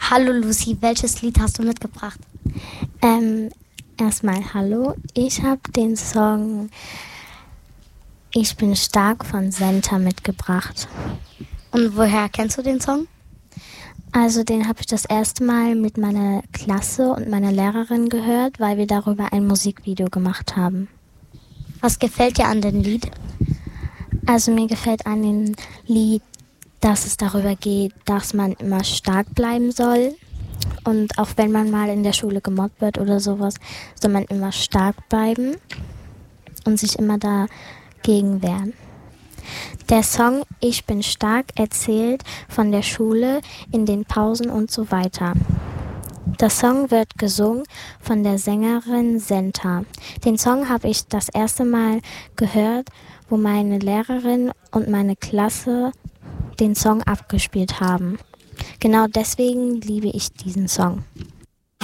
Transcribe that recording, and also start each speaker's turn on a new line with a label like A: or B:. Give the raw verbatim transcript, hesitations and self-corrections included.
A: Hallo Lucy, welches Lied hast du mitgebracht?
B: Ähm, erstmal hallo. Ich habe den Song Ich bin stark von Senta mitgebracht.
A: Und woher kennst du den Song?
B: Also den habe ich das erste Mal mit meiner Klasse und meiner Lehrerin gehört, weil wir darüber ein Musikvideo gemacht haben.
A: Was gefällt dir an dem Lied?
B: Also mir gefällt an dem Lied, dass es darüber geht, dass man immer stark bleiben soll. Und auch wenn man mal in der Schule gemobbt wird oder sowas, soll man immer stark bleiben und sich immer dagegen wehren. Der Song Ich bin stark erzählt von der Schule in den Pausen und so weiter. Der Song wird gesungen von der Sängerin Senta. Den Song habe ich das erste Mal gehört, wo meine Lehrerin und meine Klasse den Song abgespielt haben. Genau deswegen liebe ich diesen Song.